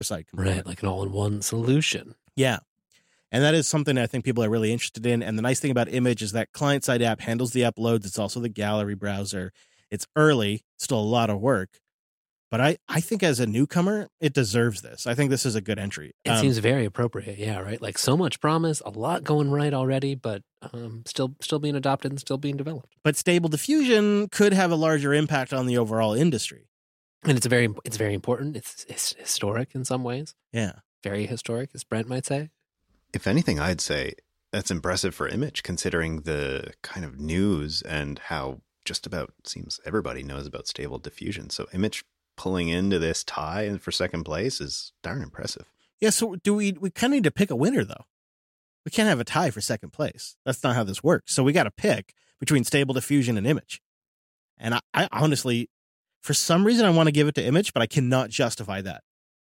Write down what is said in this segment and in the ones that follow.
site component. Right, like an all-in-one solution. Yeah. And that is something I think people are really interested in. And the nice thing about Image is that client-side app handles the uploads. It's also the gallery browser. It's early, still a lot of work. But I think as a newcomer, it deserves this. I think this is a good entry. It seems very appropriate. Yeah, right. Like so much promise, a lot going right already, but still being adopted and still being developed. But Stable Diffusion could have a larger impact on the overall industry. And it's very important. It's historic in some ways. Yeah. Very historic, as Brent might say. If anything, I'd say that's impressive for Image, considering the kind of news and how just about seems everybody knows about Stable Diffusion. So Image pulling into this tie and for second place is darn impressive. Yeah, so we kind of need to pick a winner, though. We can't have a tie for second place. That's not how this works. So we got to pick between Stable Diffusion and Image. And I honestly, for some reason, I want to give it to Image, but I cannot justify that.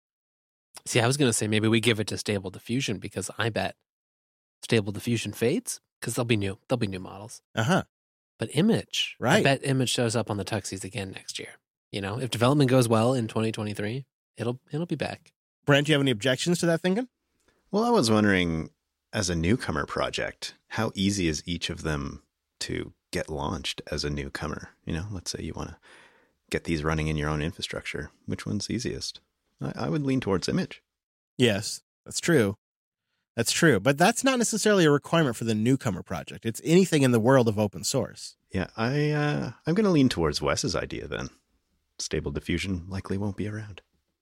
See, I was going to say maybe we give it to Stable Diffusion because I bet Stable Diffusion fades because they'll be new models. Uh-huh. But Image, right. I bet Image shows up on the Tuxies again next year. You know, if development goes well in 2023, it'll be back. Brent, do you have any objections to that thinking? Well, I was wondering, as a newcomer project, how easy is each of them to get launched as a newcomer? You know, let's say you want to get these running in your own infrastructure. Which one's easiest? I would lean towards Image. Yes, that's true. That's true. But that's not necessarily a requirement for the newcomer project. It's anything in the world of open source. Yeah, I'm going to lean towards Wes's idea then. Stable Diffusion likely won't be around.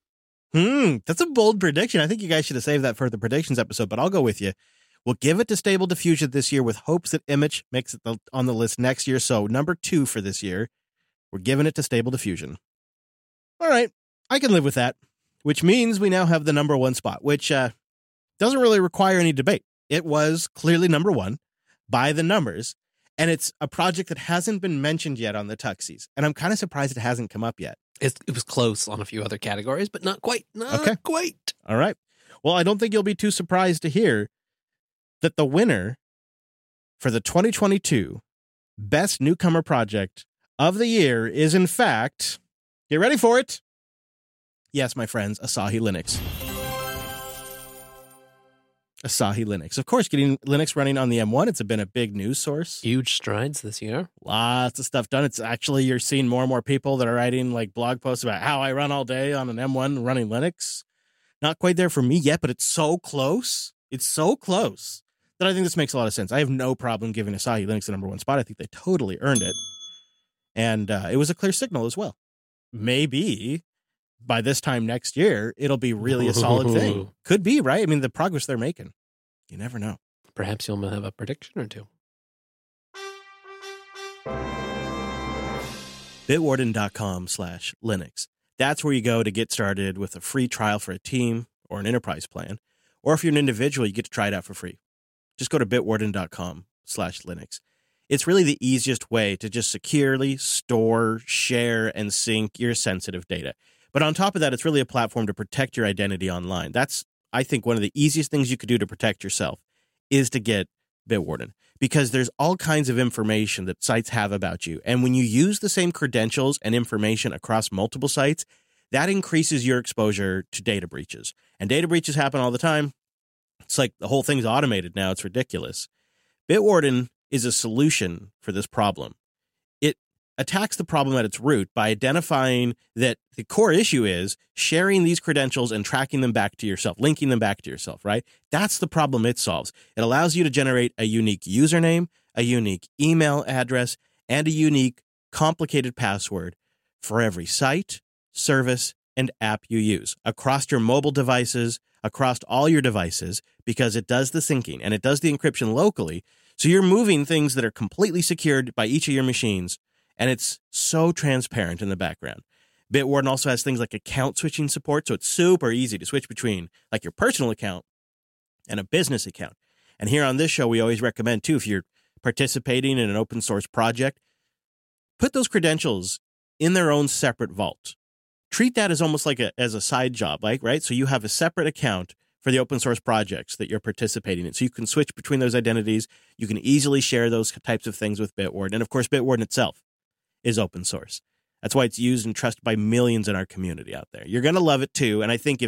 That's a bold prediction. I think you guys should have saved that for the predictions episode, but I'll go with you. We'll give it to Stable Diffusion this year with hopes that Image makes it on the list next year. So number 2 for this year, we're giving it to Stable Diffusion. All right, I can live with that, which means we now have the number 1 spot, which doesn't really require any debate. It was clearly number 1 by the numbers, and it's a project that hasn't been mentioned yet on the Tuxies, and I'm kind of surprised it hasn't come up yet. It was close on a few other categories, but not quite. Not quite. All right. Well, I don't think you'll be too surprised to hear that the winner for the 2022 Best Newcomer Project of the Year is, in fact, get ready for it. Yes, my friends, Asahi Linux. Asahi Linux. Of course, getting Linux running on the M1, it's been a big news source. Huge strides this year. Lots of stuff done. It's actually, you're seeing more and more people that are writing like blog posts about how I run all day on an M1 running Linux. Not quite there for me yet, but it's so close. It's so close that I think this makes a lot of sense. I have no problem giving Asahi Linux the number 1 spot. I think they totally earned it. And it was a clear signal as well. Maybe by this time next year, it'll be really a solid thing. Could be, right? I mean, the progress they're making. You never know. Perhaps you'll have a prediction or two. Bitwarden.com/Linux. That's where you go to get started with a free trial for a team or an enterprise plan. Or if you're an individual, you get to try it out for free. Just go to bitwarden.com/Linux. It's really the easiest way to just securely store, share, and sync your sensitive data. But on top of that, it's really a platform to protect your identity online. That's, I think, one of the easiest things you could do to protect yourself is to get Bitwarden, because there's all kinds of information that sites have about you. And when you use the same credentials and information across multiple sites, that increases your exposure to data breaches. And data breaches happen all the time. It's like the whole thing's automated now. It's ridiculous. Bitwarden is a solution for this problem. It attacks the problem at its root by identifying that the core issue is sharing these credentials and tracking them back to yourself, linking them back to yourself, right? That's the problem it solves. It allows you to generate a unique username, a unique email address, and a unique complicated password for every site, service, and app you use across your mobile devices, across all your devices, because it does the syncing and it does the encryption locally. So you're moving things that are completely secured by each of your machines. And it's so transparent in the background. Bitwarden also has things like account switching support, so it's super easy to switch between like your personal account and a business account. And here on this show, we always recommend, too, if you're participating in an open source project, put those credentials in their own separate vault. Treat that as almost like as a side job, like, right? So you have a separate account for the open source projects that you're participating in. So you can switch between those identities. You can easily share those types of things with Bitwarden. And of course, Bitwarden itself is open source. That's why it's used and trusted by millions in our community out there. You're going to love it too. And I think if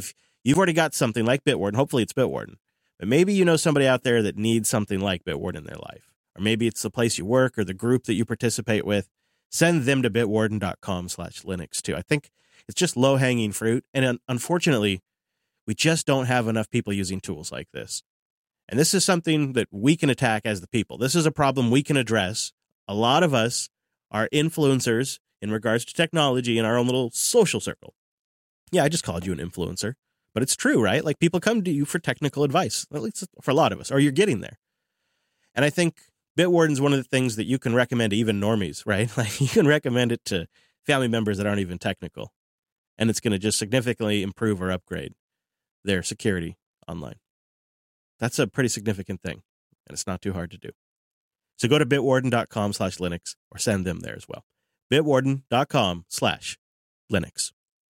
You've already got something like Bitwarden. Hopefully it's Bitwarden. But maybe you know somebody out there that needs something like Bitwarden in their life. Or maybe it's the place you work or the group that you participate with. Send them to bitwarden.com/Linux too. I think it's just low-hanging fruit. And unfortunately, we just don't have enough people using tools like this. And this is something that we can attack as the people. This is a problem we can address. A lot of us are influencers in regards to technology in our own little social circle. Yeah, I just called you an influencer. But it's true, right? Like, people come to you for technical advice, at least for a lot of us, or you're getting there. And I think Bitwarden's one of the things that you can recommend to even normies, right? Like, you can recommend it to family members that aren't even technical. And it's going to just significantly improve or upgrade their security online. That's a pretty significant thing, and it's not too hard to do. So go to bitwarden.com/Linux or send them there as well. bitwarden.com/Linux.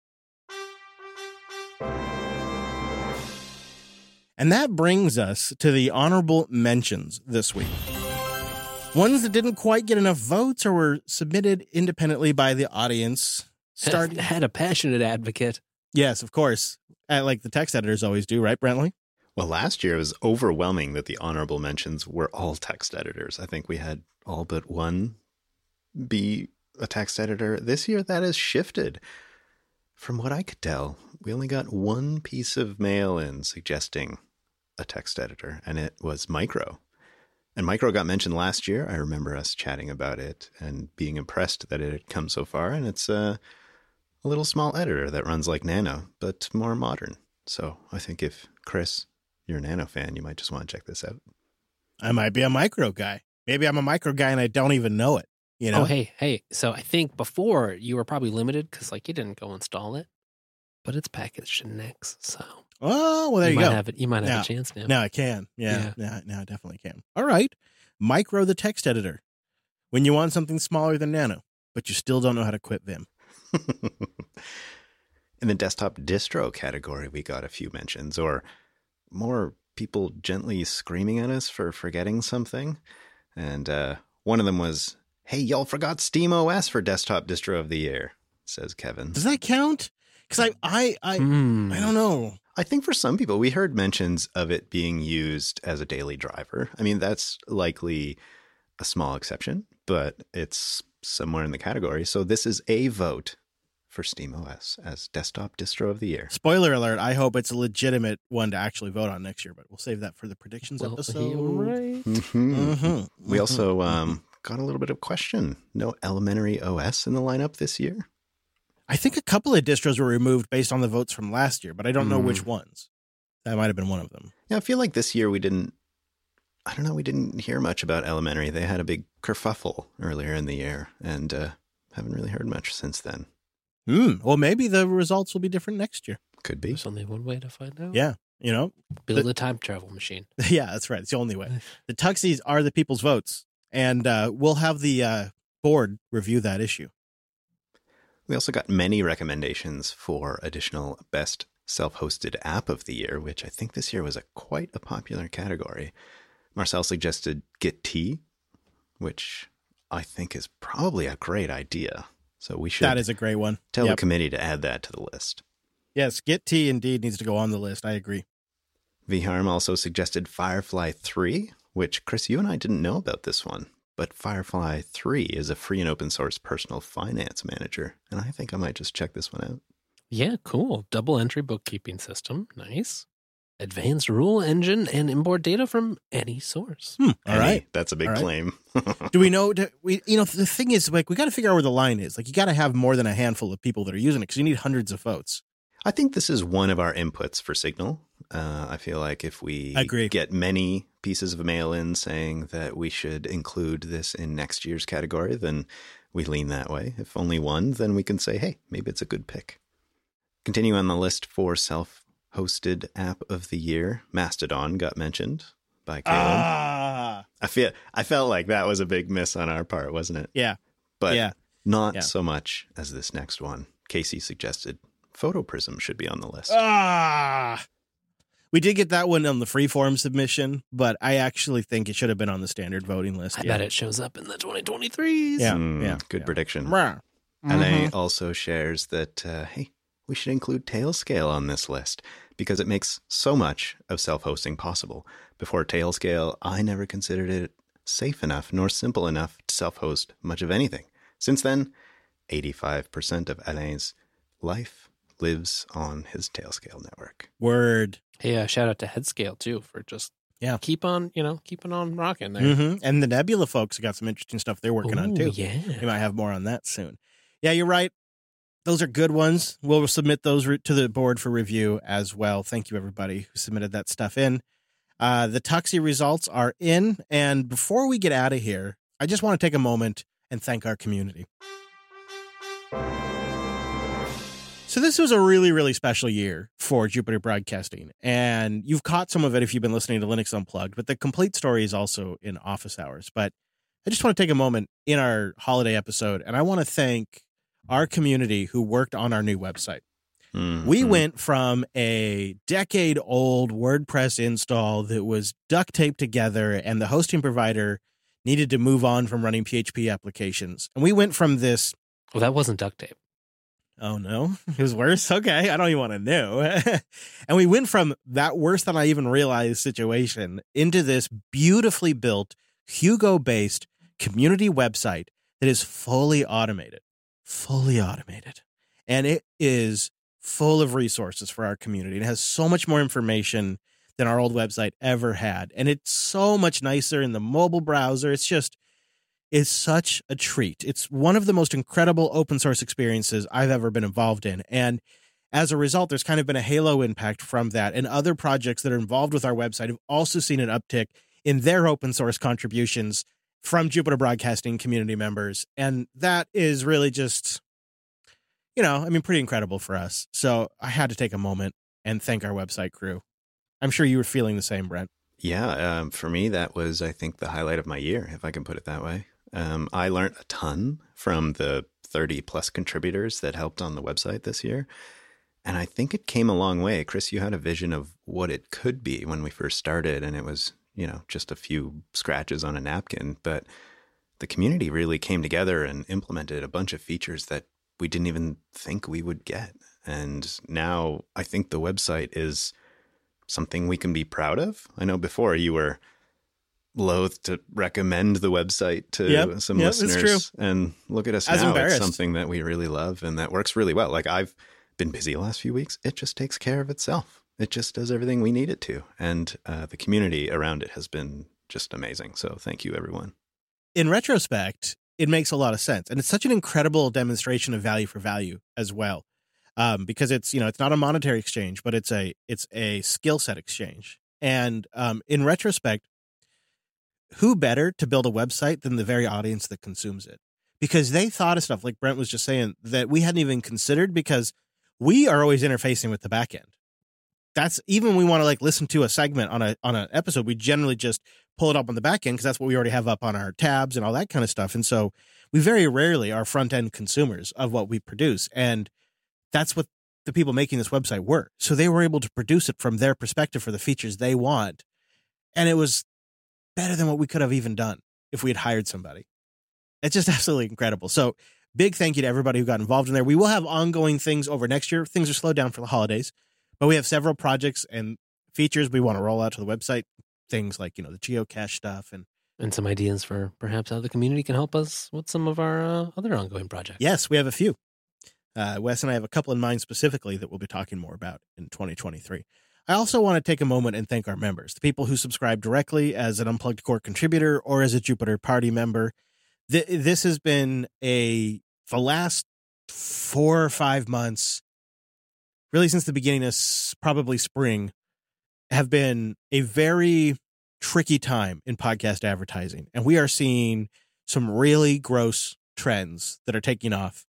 And that brings us to the honorable mentions this week. Ones that didn't quite get enough votes or were submitted independently by the audience. Had a passionate advocate. Yes, of course. Like the text editors always do, right, Brentley? Well, last year it was overwhelming that the honorable mentions were all text editors. I think we had all but one be a text editor. This year that has shifted. From what I could tell, we only got one piece of mail in suggesting a text editor, and it was Micro. And Micro got mentioned last year. I remember us chatting about it and being impressed that it had come so far. And it's a little small editor that runs like Nano, but more modern. So I think if, Chris, you're a Nano fan, you might just want to check this out. I might be a Micro guy. Maybe I'm a Micro guy and I don't even know it. You know? Oh, hey. So I think before you were probably limited because you didn't go install it, but it's packaged in Nix. So oh, well, there you go. You might have a chance now. Now I can. Yeah. Now I definitely can. All right. Micro, the text editor. When you want something smaller than Nano, but you still don't know how to quit Vim. In the desktop distro category, we got a few mentions, or more people gently screaming at us for forgetting something. And one of them was, "Hey, y'all forgot SteamOS for desktop distro of the year," says Kevin. Does that count? Because I don't know. I think for some people, we heard mentions of it being used as a daily driver. I mean, that's likely a small exception, but it's somewhere in the category. So this is a vote for SteamOS as desktop distro of the year. Spoiler alert, I hope it's a legitimate one to actually vote on next year, but we'll save that for the predictions episode. Right. We also got a little bit of question. No Elementary OS in the lineup this year? I think a couple of distros were removed based on the votes from last year, but I don't know which ones. That might have been one of them. Yeah, I feel like this year we didn't hear much about Elementary. They had a big kerfuffle earlier in the year and haven't really heard much since then. Well, maybe the results will be different next year. Could be. There's only one way to find out. Yeah, Build a time travel machine. Yeah, that's right. It's the only way. The Tuxies are the people's votes, and we'll have the board review that issue. We also got many recommendations for additional best self-hosted app of the year, which I think this year was quite a popular category. Marcel suggested GitT, which I think is probably a great idea. So we should. That is a great one. Tell the committee to add that to the list. Yes, GitT indeed needs to go on the list. I agree. Vharm also suggested Firefly 3, which, Chris, you and I didn't know about this one. But Firefly 3 is a free and open source personal finance manager. And I think I might just check this one out. Yeah, cool. Double entry bookkeeping system. Nice. Advanced rule engine and import data from any source. All right. That's a big claim. Do we know? The thing is, we got to figure out where the line is. You got to have more than a handful of people that are using it because you need hundreds of votes. I think this is one of our inputs for Signal. I feel like if we get many pieces of mail in saying that we should include this in next year's category, then we lean that way. If only one, then we can say, hey, maybe it's a good pick. Continue on the list for self-hosted app of the year. Mastodon got mentioned by Caleb. I felt like that was a big miss on our part, wasn't it? Yeah. But not so much as this next one. Casey suggested PhotoPrism should be on the list. We did get that one on the freeform submission, but I actually think it should have been on the standard voting list. I bet it shows up in the 2023s. Yeah. Good prediction. LA also shares that, hey, we should include Tailscale on this list. because it makes so much of self-hosting possible. Before Tailscale, I never considered it safe enough nor simple enough to self-host much of anything. Since then, 85% of Alain's life lives on his Tailscale network. Word. Hey, shout out to Headscale too for just keeping on rocking there. Mm-hmm. And the Nebula folks have got some interesting stuff they're working on too. Yeah, we might have more on that soon. Yeah, you're right. Those are good ones. We'll submit those to the board for review as well. Thank you, everybody who submitted that stuff in. The Tuxie results are in. And before we get out of here, I just want to take a moment and thank our community. So this was a really, really special year for Jupiter Broadcasting. And you've caught some of it if you've been listening to Linux Unplugged. But the complete story is also in Office Hours. But I just want to take a moment in our holiday episode. And I want to thank our community who worked on our new website. Mm-hmm. We went from a decade-old WordPress install that was duct taped together, and the hosting provider needed to move on from running PHP applications. And we went from this... Well, that wasn't duct tape. Oh, no? It was worse? Okay, I don't even want to know. And we went from that worse than I even realized situation into this beautifully built, Hugo-based community website that is fully automated. And it is full of resources for our community. It has so much more information than our old website ever had. And it's so much nicer in the mobile browser. It's such a treat. It's one of the most incredible open source experiences I've ever been involved in. And as a result, there's kind of been a halo impact from that. And other projects that are involved with our website have also seen an uptick in their open source contributions from Jupiter Broadcasting community members. And that is really just, pretty incredible for us. So I had to take a moment and thank our website crew. I'm sure you were feeling the same, Brent. Yeah, for me, that was, I think, the highlight of my year, if I can put it that way. I learned a ton from the 30 plus contributors that helped on the website this year. And I think it came a long way. Chris, you had a vision of what it could be when we first started, and it was, just a few scratches on a napkin. But the community really came together and implemented a bunch of features that we didn't even think we would get. And now I think the website is something we can be proud of. I know before you were loath to recommend the website to some listeners. It's true. And look at us now. It's something that we really love and that works really well. Like, I've been busy the last few weeks. It just takes care of itself. It just does everything we need it to. And the community around it has been just amazing. So thank you, everyone. In retrospect, it makes a lot of sense. And it's such an incredible demonstration of value for value as well. Because it's, it's not a monetary exchange, but it's a skill set exchange. And in retrospect, who better to build a website than the very audience that consumes it? Because they thought of stuff, like Brent was just saying, that we hadn't even considered, because we are always interfacing with the back end. That's even when we want to listen to a segment on an episode, we generally just pull it up on the back end because that's what we already have up on our tabs and all that kind of stuff. And so we very rarely are front end consumers of what we produce. And that's what the people making this website were. So they were able to produce it from their perspective for the features they want. And it was better than what we could have even done if we had hired somebody. It's just absolutely incredible. So big thank you to everybody who got involved in there. We will have ongoing things over next year. Things are slowed down for the holidays, but we have several projects and features we want to roll out to the website. Things like, the geocache stuff and some ideas for perhaps how the community can help us with some of our other ongoing projects. Yes, we have a few. Wes and I have a couple in mind specifically that we'll be talking more about in 2023. I also want to take a moment and thank our members, the people who subscribe directly as an Unplugged Core contributor or as a Jupiter Party member. This has been the last 4 or 5 months, really since the beginning of probably spring, have been a very tricky time in podcast advertising. And we are seeing some really gross trends that are taking off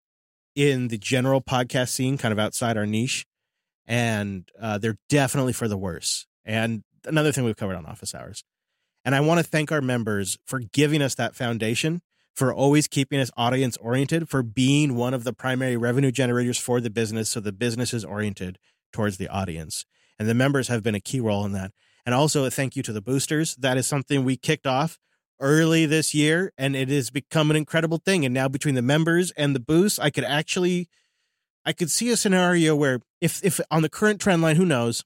in the general podcast scene, kind of outside our niche. And they're definitely for the worse. And another thing we've covered on Office Hours. And I want to thank our members for giving us that foundation, for always keeping us audience oriented, for being one of the primary revenue generators for the business. So the business is oriented towards the audience. And the members have been a key role in that. And also a thank you to the boosters. That is something we kicked off early this year, and it has become an incredible thing. And now between the members and the boosts, I could actually I could see a scenario where if on the current trend line, who knows,